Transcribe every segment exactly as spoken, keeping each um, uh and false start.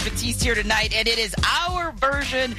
Batiste here tonight, and it is our version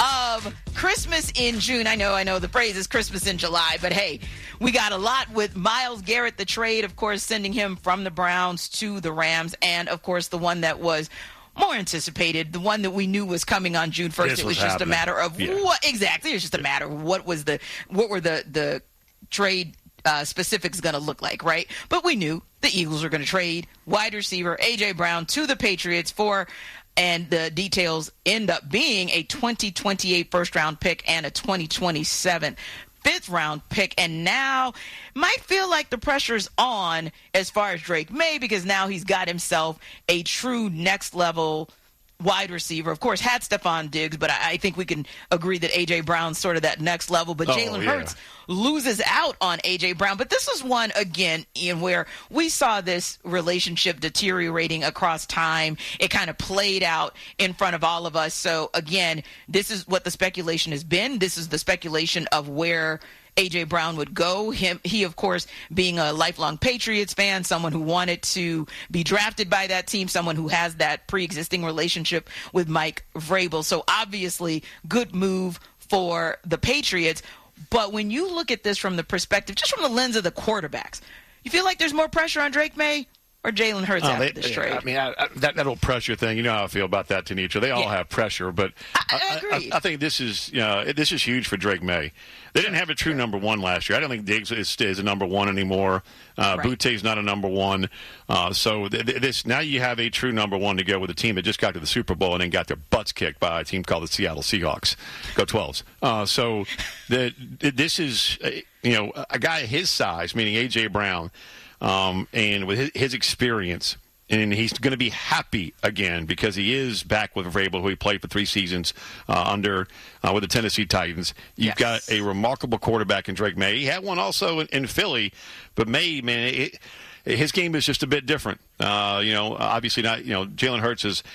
of Christmas in June. I know, I know the phrase is Christmas in July, but hey, we got a lot with Myles Garrett, the trade, of course, sending him from the Browns to the Rams, and of course the one that was more anticipated, the one that we knew was coming on June first. This it was, was just happening. a matter of yeah. what exactly. It was just a matter of what was the what were the the trade uh, specifics going to look like, right? But we knew the Eagles were going to trade wide receiver A J. Brown to the Patriots for. And the details end up being a twenty twenty-eight first-round pick and a twenty twenty-seven fifth-round pick. And now might feel like the pressure's on as far as Drake May, because now he's got himself a true next-level wide receiver. Of course, had Stephon Diggs, but I, I think we can agree that A J. Brown's sort of that next level. But oh, Jalen yeah. Hurts loses out on A J. Brown. But this is one, again, in where we saw this relationship deteriorating across time. It kind of played out in front of all of us. So, again, this is what the speculation has been. This is the speculation of where A J. Brown would go. Him, he, of course, being a lifelong Patriots fan, someone who wanted to be drafted by that team, someone who has that pre-existing relationship with Mike Vrabel. So, obviously, good move for the Patriots. But when you look at this from the perspective, just from the lens of the quarterbacks, you feel like there's more pressure on Drake May or Jalen Hurts oh, after they, this yeah, trade? I mean, I, I, that, that whole pressure thing, you know how I feel about that, Tanisha. They all Yeah. have pressure, but I, I, I, agree. I, I think this is, you know, this is huge for Drake May. They didn't have a true number one last year. I don't think Diggs is, is a number one anymore. Uh, Right. Butte's not a number one. Uh, so th- th- this now you have a true number one to go with a team that just got to the Super Bowl and then got their butts kicked by a team called the Seattle Seahawks. Go twelves. Uh, so the, this is, uh, you know, a guy his size, meaning A J. Brown, um, and with his, his experience. And he's going to be happy again because he is back with Vrabel, who he played for three seasons uh, under uh, with the Tennessee Titans. You've Yes. got a remarkable quarterback in Drake May. He had one also in, in Philly, but May, man, it, his game is just a bit different. Uh, you know, obviously not. You know, Jalen Hurts is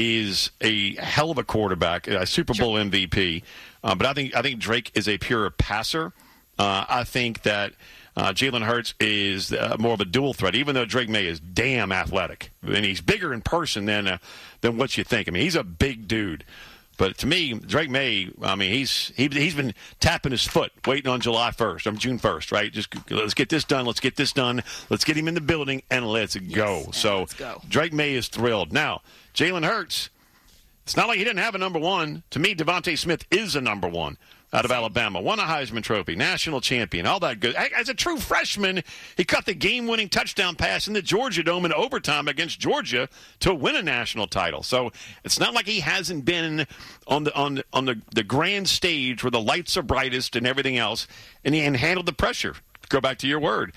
is a hell of a quarterback, a Super Bowl Sure. M V P. Uh, but I think I think Drake is a pure passer. Uh, I think that. Uh, Jalen Hurts is uh, more of a dual threat, even though Drake May is damn athletic. And he's bigger in person than uh, than what you think. I mean, he's a big dude. But to me, Drake May, I mean, he's he, he's been tapping his foot, waiting on July first, on June first, right? Just let's get this done, let's get this done, let's get him in the building, and let's go. Yes, so let's go. Drake May is thrilled. Now, Jalen Hurts, it's not like he didn't have a number one. To me, Devontae Smith is a number one. Out of Alabama, won a Heisman Trophy, national champion, all that good. As a true freshman, he caught the game-winning touchdown pass in the Georgia Dome in overtime against Georgia to win a national title. So it's not like he hasn't been on the on the, on the, the grand stage where the lights are brightest and everything else, and he and handled the pressure. Go back to your word.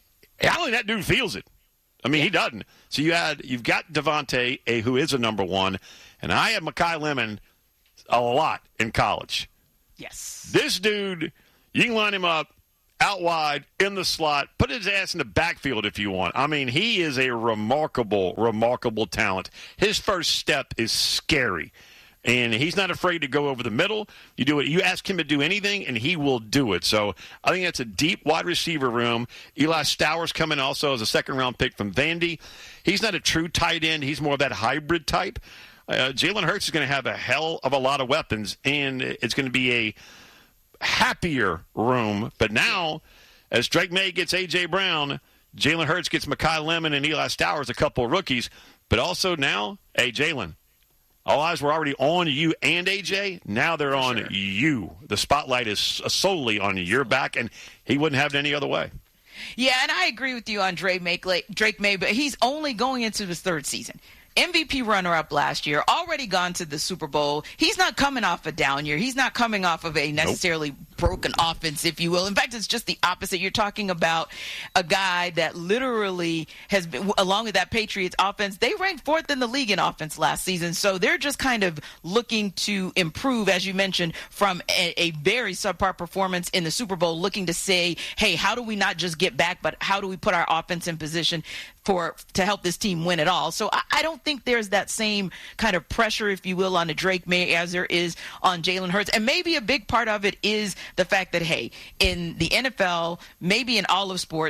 I don't think that dude feels it. I mean, he doesn't. So you had you've got Devontae, a, who is a number one, and I had Mekhi Lemon a lot in college. Yes. This dude, you can line him up out wide in the slot, put his ass in the backfield if you want. I mean, he is a remarkable, remarkable talent. His first step is scary, and he's not afraid to go over the middle. You do it. You ask him to do anything, and he will do it. So I think that's a deep wide receiver room. Eli Stowers coming also as a second-round pick from Vandy. He's not a true tight end. He's more of that hybrid type. Uh, Jalen Hurts is going to have a hell of a lot of weapons, and it's going to be a happier room. But now, as Drake May gets A J. Brown, Jalen Hurts gets Mekhi Lemon and Eli Stowers, a couple of rookies. But also now, hey, Jalen, all eyes were already on you and A J. Now they're on sure. you. The spotlight is solely on your back, and he wouldn't have it any other way. Yeah, and I agree with you on Drake May, Drake May, but he's only going into his third season. M V P runner-up last year, already gone to the Super Bowl. He's not coming off a down year. He's not coming off of a necessarily nope. broken offense, if you will. In fact, it's just the opposite. You're talking about a guy that literally has been, along with that Patriots offense, they ranked fourth in the league in offense last season. So they're just kind of looking to improve, as you mentioned, from a, a very subpar performance in the Super Bowl, looking to say, hey, how do we not just get back, but how do we put our offense in position for to help this team win it all? So I, I don't think there's that same kind of pressure, if you will, on a Drake May as there is on Jalen Hurts. And maybe a big part of it is the fact that, hey, in the N F L, maybe in all of sports,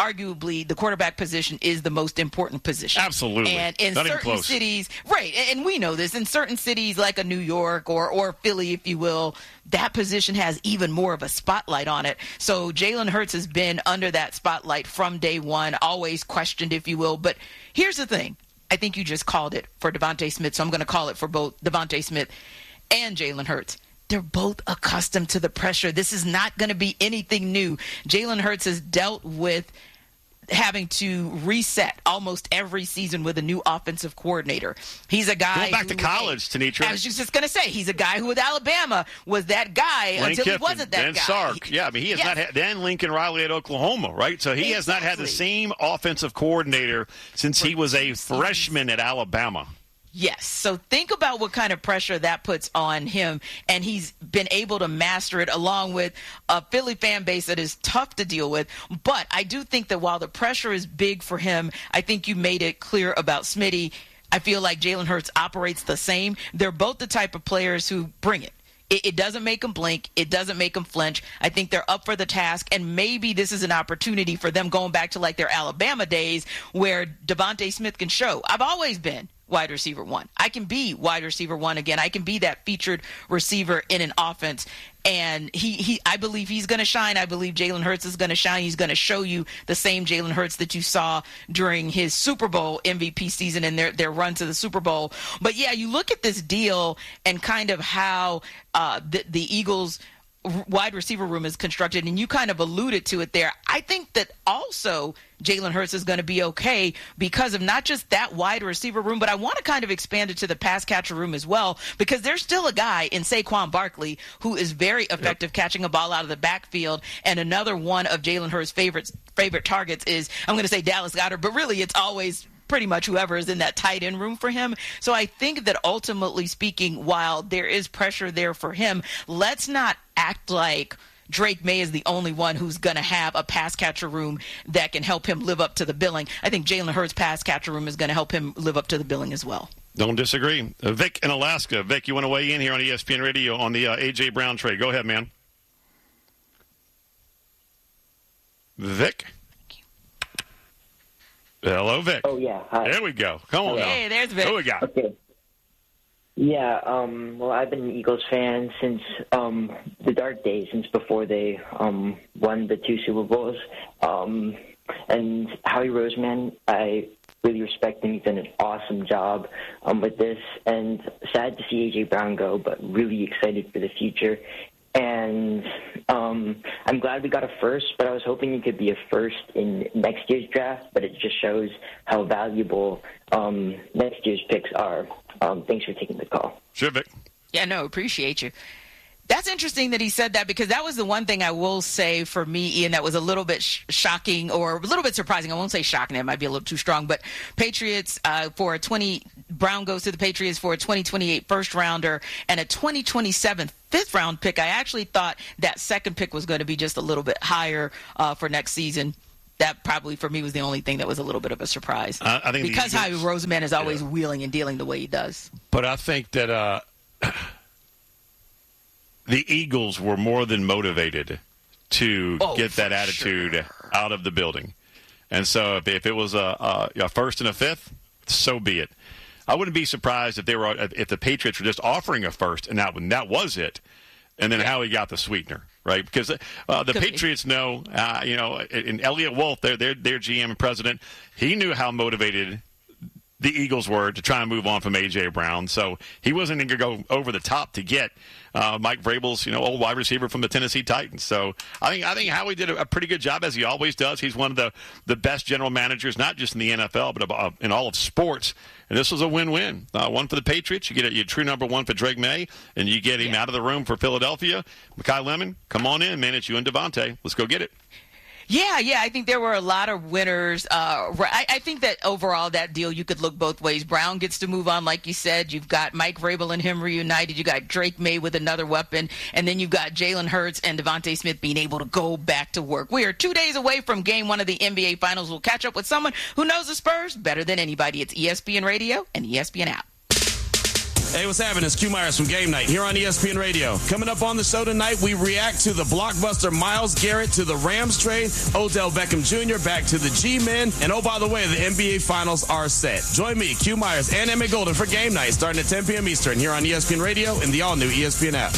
arguably the quarterback position is the most important position. Absolutely. And in Not even certain close. cities, right, and we know this, in certain cities like a New York or, or Philly, if you will, that position has even more of a spotlight on it. So Jalen Hurts has been under that spotlight from day one, always questioned, if you will. But here's the thing. I think you just called it for DeVonta Smith, so I'm going to call it for both DeVonta Smith and Jalen Hurts. They're both accustomed to the pressure. This is not going to be anything new. Jalen Hurts has dealt with having to reset almost every season with a new offensive coordinator. He's a guy Going back who, to college, Tenitra. I was just going to say, he's a guy who with Alabama was that guy Lane until Kiffin, he wasn't that then guy. Sark. Yeah, I mean, he has Yes. not had, then Lincoln Riley at Oklahoma, right? So he has not had the Exactly. same offensive coordinator since For he was a two seasons. freshman at Alabama. Yes. So think about what kind of pressure that puts on him, and he's been able to master it along with a Philly fan base that is tough to deal with. But I do think that while the pressure is big for him, I think you made it clear about Smitty. I feel like Jalen Hurts operates the same. They're both the type of players who bring it. It, it doesn't make them blink. It doesn't make them flinch. I think they're up for the task, and maybe this is an opportunity for them going back to like their Alabama days where DeVonta Smith can show. I've always been wide receiver one. I can be wide receiver one again. I can be that featured receiver in an offense. And he, he I believe he's going to shine. I believe Jalen Hurts is going to shine. He's going to show you the same Jalen Hurts that you saw during his Super Bowl M V P season and their, their run to the Super Bowl. But, yeah, you look at this deal and kind of how uh, the, the Eagles' wide receiver room is constructed, and you kind of alluded to it there. I think that also Jalen Hurts is going to be okay because of not just that wide receiver room, but I want to kind of expand it to the pass catcher room as well, because there's still a guy in Saquon Barkley who is very effective yep. catching a ball out of the backfield, and another one of Jalen Hurts' favorite, favorite targets is, I'm going to say Dallas Goedert, but really it's always pretty much whoever is in that tight end room for him. So I think that ultimately speaking, while there is pressure there for him, let's not act like Drake May is the only one who's going to have a pass catcher room that can help him live up to the billing. I think Jalen Hurts' pass catcher room is going to help him live up to the billing as well. Don't disagree. Uh, Vic in Alaska. Vic, you want to weigh in here on E S P N Radio on the uh, A J. Brown trade? Go ahead, man. Vic? Hello, Vic. Oh, yeah. Hi. There we go. Come on. Hey, now. there's Vic. Who we got? Okay. Yeah, um, well, I've been an Eagles fan since um, the dark days, since before they um, won the two Super Bowls. Um, and Howie Roseman, I really respect him. He's done an awesome job um, with this. And sad to see A J. Brown go, but really excited for the future. And um, I'm glad we got a first, but I was hoping it could be a first in next year's draft, but it just shows how valuable um, next year's picks are. Um, thanks for taking the call. Sure, Vic. Yeah, no, appreciate you. That's interesting that he said that, because that was the one thing I will say for me, Ian, that was a little bit sh- shocking or a little bit surprising. I won't say shocking. That might be a little too strong. But Patriots uh, for a twenty – Brown goes to the Patriots for a twenty twenty-eight first-rounder and a twenty twenty-seven fifth-round pick. I actually thought that second pick was going to be just a little bit higher uh, for next season. That probably, for me, was the only thing that was a little bit of a surprise. Uh, I think because Howie Roseman is always yeah. wheeling and dealing the way he does. But I think that uh, the Eagles were more than motivated to oh, get that attitude sure. out of the building. And so if, if it was a, a, a first and a fifth, so be it. I wouldn't be surprised if they were if the Patriots were just offering a first, and that, that was it, and then yeah. Howie got the sweetener. Right, because uh, the Could Patriots be. know, uh, you know, and Elliott Wolf, their, their their G M and president, he knew how motivated the Eagles were to try and move on from A J. Brown. So he wasn't going to go over the top to get uh, Mike Vrabel's, you know, old wide receiver from the Tennessee Titans. So I think I think Howie did a, a pretty good job, as he always does. He's one of the, the best general managers, not just in the N F L, but uh, in all of sports. And this was a win-win. Uh, one for the Patriots. You get a, your true number one for Drake May, and you get him yeah. out of the room for Philadelphia. Mekhi Lemon, come on in, man. It's you and Devontae. Let's go get it. Yeah, yeah, I think there were a lot of winners. Uh, I, I think that overall that deal, you could look both ways. Brown gets to move on, like you said. You've got Mike Vrabel and him reunited. You got Drake May with another weapon. And then you've got Jalen Hurts and DeVonta Smith being able to go back to work. We are two days away from game one of the N B A Finals. We'll catch up with someone who knows the Spurs better than anybody. It's E S P N Radio and E S P N app. Hey, what's happening? It's Q Myers from Game Night here on E S P N Radio. Coming up on the show tonight, we react to the blockbuster Myles Garrett to the Rams trade, Odell Beckham Junior back to the G-Men, and oh, by the way, the N B A Finals are set. Join me, Q Myers, and Emmett Golden for Game Night starting at ten p.m. Eastern here on E S P N Radio and the all-new E S P N app.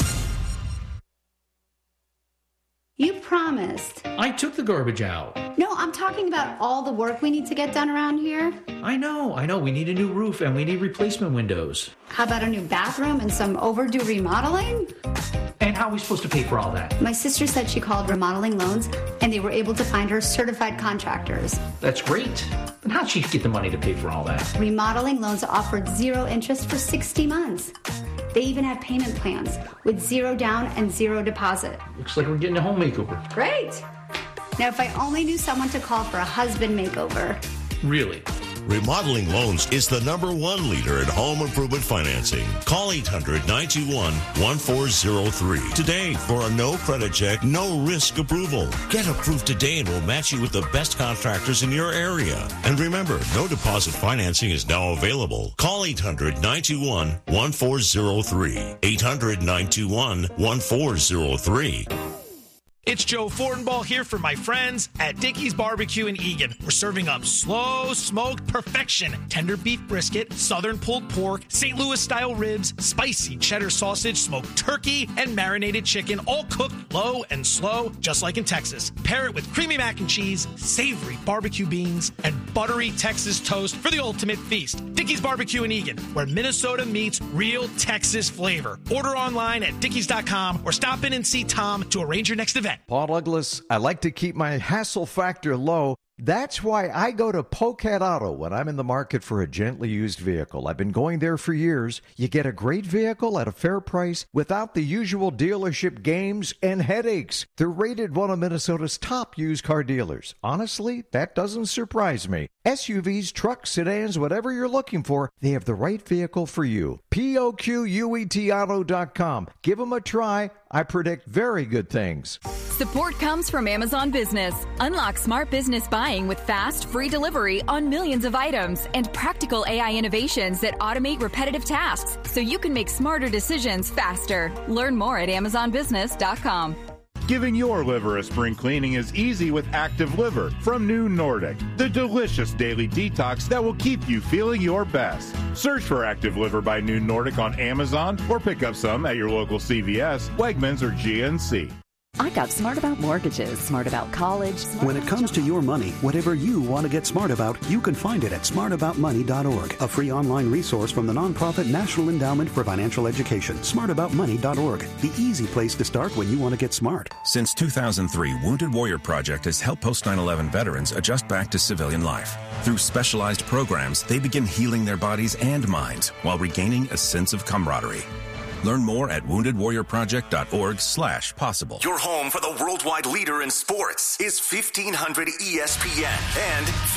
You promised. I took the garbage out. No, I'm talking about all the work we need to get done around here. I know, I know. We need a new roof and we need replacement windows. How about a new bathroom and some overdue remodeling? And how are we supposed to pay for all that? My sister said she called Remodeling Loans and they were able to find her certified contractors. That's great. But how'd she get the money to pay for all that? Remodeling Loans offered zero interest for sixty months. They even have payment plans with zero down and zero deposit. Looks like we're getting a home makeover. Great. Now, if I only knew someone to call for a husband makeover. Really? Remodeling Loans is the number one leader in home improvement financing. Call eight hundred, nine two one, one four zero three today for a no credit check, no risk approval. Get approved today and we'll match you with the best contractors in your area. And remember, no deposit financing is now available. Call eight hundred, nine two one, one four zero three. eight hundred, nine two one, one four zero three. It's Joe Fortenbaugh here for my friends at Dickey's Barbecue in Eagan. We're serving up slow smoked perfection, tender beef brisket, southern pulled pork, Saint Louis style ribs, spicy cheddar sausage, smoked turkey, and marinated chicken, all cooked low and slow, just like in Texas. Pair it with creamy mac and cheese, savory barbecue beans, and buttery Texas toast for the ultimate feast. Dickey's Barbecue in Eagan, where Minnesota meets real Texas flavor. Order online at dickeys dot com or stop in and see Tom to arrange your next event. Paul Douglas, I like to keep my hassle factor low. That's why I go to Pocat Auto when I'm in the market for a gently used vehicle. I've been going there for years. You get a great vehicle at a fair price without the usual dealership games and headaches. They're rated one of Minnesota's top used car dealers. Honestly, that doesn't surprise me. S U Vs, trucks, sedans, whatever you're looking for, they have the right vehicle for you. P O Q U E T auto dot com. Give them a try. I predict very good things. Support comes from Amazon Business. Unlock smart business buying with fast, free delivery on millions of items and practical A I innovations that automate repetitive tasks so you can make smarter decisions faster. Learn more at amazon business dot com. Giving your liver a spring cleaning is easy with Active Liver from New Nordic, the delicious daily detox that will keep you feeling your best. Search for Active Liver by New Nordic on Amazon or pick up some at your local C V S, Wegmans, or G N C. I got smart about mortgages, smart about college. Smart when it comes to your money, whatever you want to get smart about, you can find it at smart about money dot org, a free online resource from the nonprofit National Endowment for Financial Education. smart about money dot org, the easy place to start when you want to get smart. Since two thousand three, Wounded Warrior Project has helped post nine eleven veterans adjust back to civilian life. Through specialized programs, they begin healing their bodies and minds while regaining a sense of camaraderie. Learn more at wounded warrior project dot org slash possible. Your home for the worldwide leader in sports is fifteen hundred E S P N and